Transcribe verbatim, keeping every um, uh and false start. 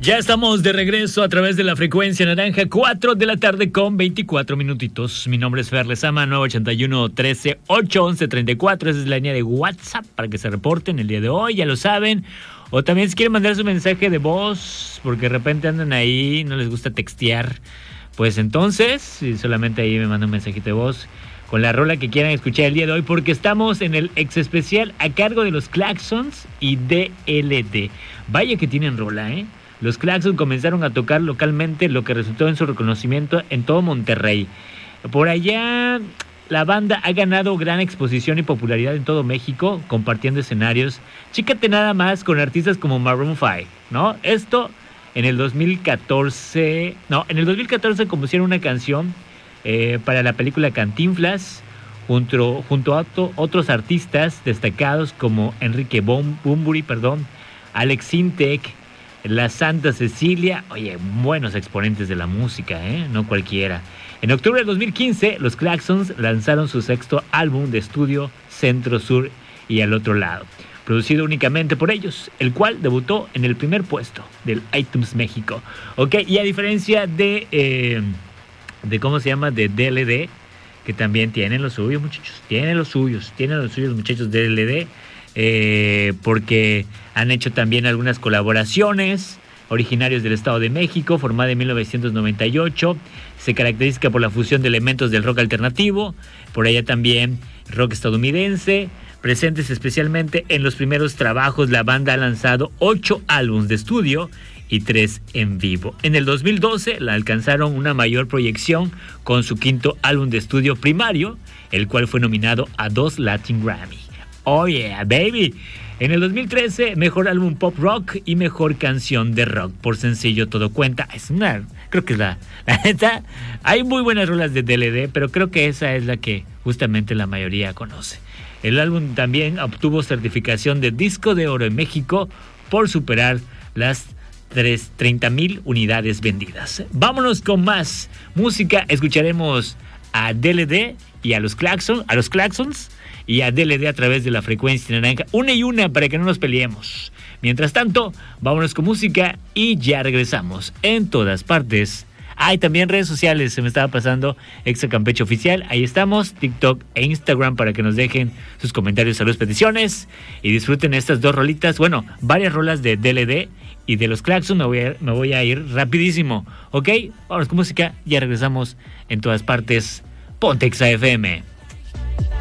Ya estamos de regreso a través de la frecuencia naranja, cuatro de la tarde con veinticuatro minutitos. Mi nombre es Fer Lezama, nueve ocho uno, trece, ocho once, treinta y cuatro. Esa es la línea de WhatsApp para que se reporten el día de hoy, ya lo saben. O también si quieren mandar su mensaje de voz, porque de repente andan ahí, no les gusta textear. Pues entonces, si solamente ahí me mandan un mensajito de voz con la rola que quieran escuchar el día de hoy, porque estamos en el ex especial a cargo de los Klaxons y D L D. Vaya que tienen rola, ¿eh? Los Klaxons comenzaron a tocar localmente, lo que resultó en su reconocimiento en todo Monterrey. Por allá, la banda ha ganado gran exposición y popularidad en todo México, compartiendo escenarios. Chícate nada más con artistas como Maroon cinco, ¿no? Esto en el dos mil catorce... No, en el dos mil catorce compusieron una canción eh, para la película Cantinflas, junto, junto a to, otros artistas destacados como Enrique Bunbury, perdón, Alex Sintek, la Santa Cecilia. Oye, buenos exponentes de la música, ¿eh? No cualquiera. En octubre del dos mil quince, los Klaxons lanzaron su sexto álbum de estudio, Centro, Sur y Al Otro Lado, producido únicamente por ellos, el cual debutó en el primer puesto del iTunes México. Ok, y a diferencia de, eh, de ¿cómo se llama? De D L D, que también tienen los suyos, muchachos, tienen los suyos, tienen los suyos, muchachos de D L D, Eh, porque han hecho también algunas colaboraciones. Originarios del Estado de México, formada en mil novecientos noventa y ocho, se caracteriza por la fusión de elementos del rock alternativo, por allá también rock estadounidense. Presentes especialmente en los primeros trabajos, la banda ha lanzado ocho álbumes de estudio y tres en vivo. En el dos mil doce la alcanzaron una mayor proyección con su quinto álbum de estudio Primario, el cual fue nominado a dos Latin Grammy. Oh yeah, baby. En el dos mil trece, mejor álbum pop rock y mejor canción de rock por sencillo Todo Cuenta. Es una, creo que es la, la neta, hay muy buenas rolas de D L D, pero creo que esa es la que justamente la mayoría conoce. El álbum también obtuvo certificación de disco de oro en México por superar las treinta mil unidades vendidas. Vámonos con más música. Escucharemos a D L D y a los Klaxons, a los Klaxons y a D L D a través de la frecuencia naranja, una y una para que no nos peleemos. Mientras tanto, vámonos con música y ya regresamos en todas partes. Hay ah, también redes sociales, se me estaba pasando, Exa Campeche Oficial, ahí estamos, TikTok e Instagram para que nos dejen sus comentarios, saludos, peticiones y disfruten estas dos rolitas, bueno, varias rolas de D L D y de los Klaxons. Me voy a, me voy a ir rapidísimo, ¿ok? Vámonos con música, ya regresamos en todas partes. Ponte Exa F M.